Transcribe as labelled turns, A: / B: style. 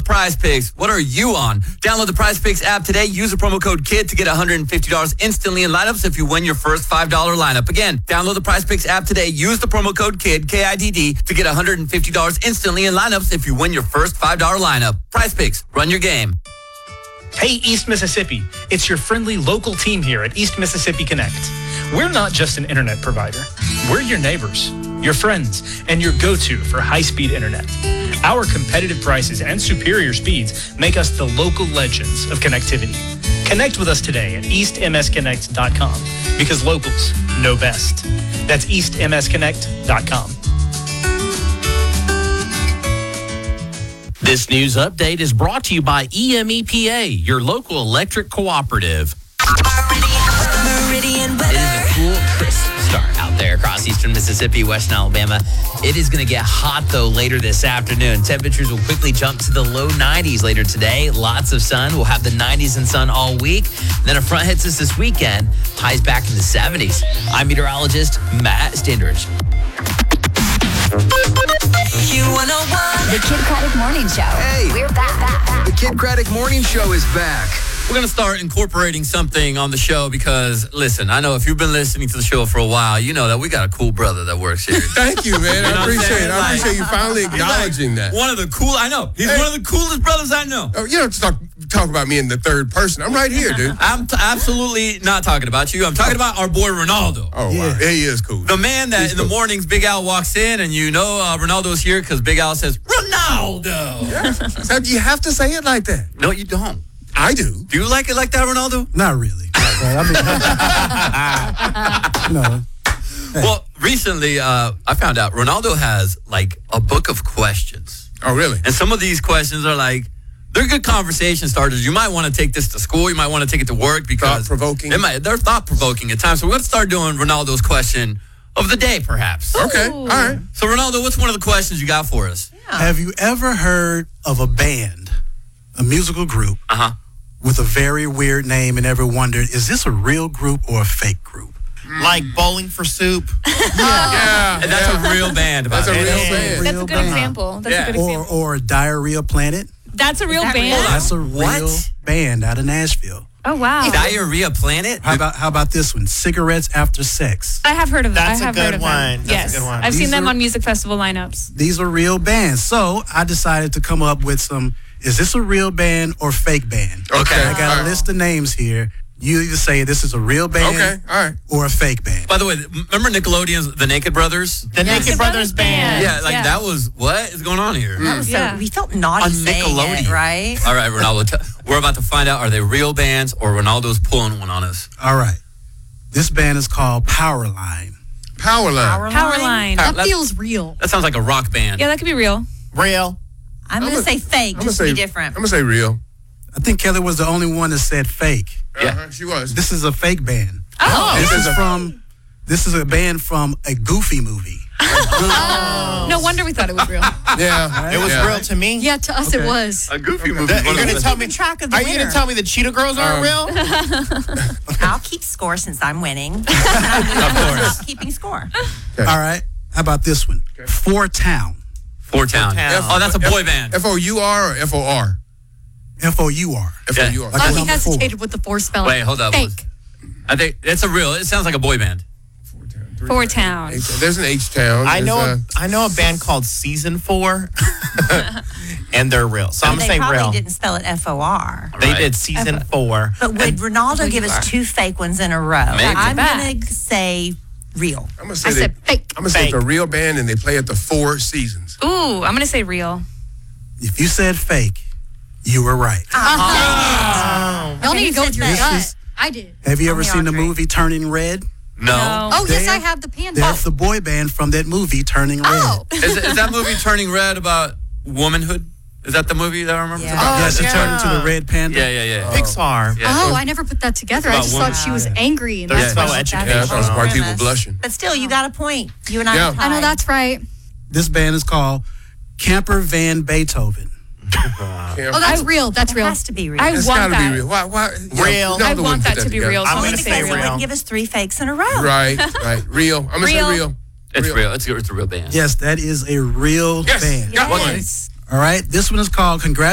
A: Prize Picks. What are you on? Download the Prize Picks app today. Use the promo code KID to get $150 instantly in lineups if you win your first $5 lineup. Again, download the Prize Picks app today. Use the promo code KID, K-I-D-D, to get $150 instantly in lineups if you win your first $5 lineup. Prize Picks. Run your game.
B: Hey, East Mississippi. It's your friendly local team here at East Mississippi Connect. We're not just an internet provider. We're your neighbors, your friends, and your go-to for high-speed internet. Our competitive prices and superior speeds make us the local legends of connectivity. Connect with us today at eastmsconnect.com because locals know best. That's eastmsconnect.com.
C: This news update is brought to you by EMEPA, your local electric cooperative.
D: Meridian
C: It is a cool, crisp start out there across eastern Mississippi, western Alabama. It is going to get hot, though, later this afternoon. Temperatures will quickly jump to the low 90s later today. Lots of sun. We'll have the 90s and sun all week. Then a front hits us this weekend. Highs back in the 70s. I'm meteorologist Matt Standridge.
D: Q101.
E: The Kid Craddock Morning Show.
F: Hey.
E: We're back.
F: The Kid Craddock Morning Show is back.
A: We're going to start incorporating something on the show because, listen, I know if you've been listening to the show for a while, you know that we got a cool brother that works here.
G: Thank you, man.
A: You know
G: I appreciate it. I
A: Like,
G: appreciate you finally acknowledging that.
A: One of the cool, I know. He's one of the coolest brothers I know.
G: Oh, you don't talk about me in the third person. I'm right here, dude.
A: I'm absolutely not talking about you. I'm talking about our boy Ronaldo.
G: Oh, wow. He is cool.
A: The man that
G: He's
A: in the
G: cool.
A: mornings Big Al walks in and you know Ronaldo's here because Big Al says, Ronaldo.
G: So you have to say it like that.
A: No, you don't.
G: I do.
A: Do you like it like that, Ronaldo?
H: Not really. No.
A: Well, recently I found out Ronaldo has like a book of questions.
G: Oh, really?
A: And some of these questions are like, they're good conversation starters. You might want to take this to school. You might want to take it to work because
G: Thought-provoking.
A: they're thought-provoking at times. So we're going to start doing Ronaldo's question of the day, perhaps.
G: Okay. All right.
A: So, Ronaldo, what's one of the questions you got for us?
H: Have you ever heard of a band, a musical group, with a very weird name and ever wondered, is this a real group or a fake group?
C: Like Bowling for Soup.
G: Yeah.
A: And that's a real band.
G: That's a real band.
I: That's a
H: Real
I: good
H: band.
I: example. That's a good example.
H: Or Diarrhea Planet.
I: That's a real
D: that
I: band.
D: real?
H: That's a
A: What?
H: real band out of Nashville.
I: Oh, wow.
A: Diarrhea Planet?
H: How about this one? Cigarettes After Sex.
I: I have heard of that.
C: That's
I: I have
C: a
I: heard
C: good
I: of
C: one.
I: them.
C: That's
I: Yes.
C: a good one.
I: I've seen
H: These
I: them
H: are-
I: on music festival lineups.
H: These are real bands. So I decided to come up with some, is this a real band or fake band?
G: Okay.
H: I got
G: All
H: a
G: right.
H: list of names here. You either say this is a real band
G: Okay. All right.
H: or a fake band.
A: By the way, remember Nickelodeon's The Naked Brothers?
C: The Naked Brothers Band.
A: Yeah, like that was, what is going on here?
D: So we felt naughty
A: On
D: saying
A: Nickelodeon.
D: it, right?
A: All right, Ronaldo, we're about to find out, are they real bands or Ronaldo's pulling one on us?
H: All right. This band is called Powerline.
G: Powerline.
I: Powerline.
A: That
I: feels real.
A: That sounds like a rock band.
I: Yeah, that could be real.
C: Real.
D: I'm going to say fake,
G: I'm
D: just to
G: gonna
D: be
G: say
D: different.
G: I'm gonna say real.
H: I think Kelly was the only one that said fake.
A: Yeah.
G: She was.
H: This is a fake band.
I: Oh.
H: This is a band from a Goofy movie.
I: No wonder we thought it was real.
G: Yeah.
C: It was
G: yeah.
C: real to me.
I: Yeah, to us it was.
A: A Goofy movie.
C: You're going to tell me?
D: Track of the
C: Are you going
D: winner.
C: to tell me the Cheetah Girls aren't real?
D: I'll keep score since I'm winning. I'm keeping score.
H: All right. How about this one? Four Town.
A: Four Town. Oh, that's a boy band.
G: F-O-U-R or F-O-R?
H: F-O-U-R.
G: F-O-U-R.
H: Like
I: He
H: number
I: hesitated with the four spelling.
A: Wait, hold up.
I: Fake.
A: I think it's it sounds like a boy band.
I: Four Town.
G: There's an H-Town.
C: I
G: There's,
C: know a band called Season 4, and they're real. So I'm
D: They
C: going to say
D: probably
C: real.
D: didn't spell it F-O-R.
C: They
A: Right.
C: did Season 4.
D: But would Ronaldo give
I: you are.
D: us two fake ones in a row?
A: Maybe.
D: I'm
I: Back.
D: going to say real.
G: I'm gonna
I: I
G: say
I: said fake.
G: I'm gonna say it's a
C: Fake.
G: real band and they play at the Four Seasons.
I: Ooh, I'm going to say real.
H: If you said fake, you were right.
I: Y'all need to go with your
H: This
I: gut.
H: is-
I: I did.
H: Have you ever
D: Only
H: seen the
D: Andre.
H: movie Turning Red?
A: No.
I: Oh, yes,
H: There-
I: I have the panda.
H: That's the boy band from that movie, Turning Red.
I: Oh.
A: Is that movie Turning Red about womanhood? Is that the movie that I remember?
D: Yeah.
H: Yeah, she
C: yeah.
H: turned into the red panda.
A: Yeah.
C: Pixar.
A: Yeah.
I: Oh, I never put that together. I
A: about
I: just
A: women.
I: thought she was angry. And
C: There's
I: that's
C: no
I: why she-
C: education.
G: Yeah, that's why it's part people
D: Premise.
G: blushing.
D: But still, you got a point. You and I
G: Yeah.
D: are tied.
I: I know that's right.
H: This band is called Camper Van Beethoven.
I: Oh, that's real. That's
D: It
I: real.
D: has to be real.
I: I
G: It's
I: want
G: gotta
I: that.
G: be real. Why?
C: Real.
G: Ronaldo
I: I
G: wouldn't
I: want
G: put
I: that to be
G: together.
I: real.
C: I'm
D: Only
C: going to
D: because
C: say
D: they wouldn't
C: real.
D: give us three fakes in a row.
G: Right. Real. I'm gonna say real.
A: It's real. It's a real band.
H: Yes, that is a real
G: Yes.
H: band.
G: Got one.
I: Yes.
H: All right, this one is called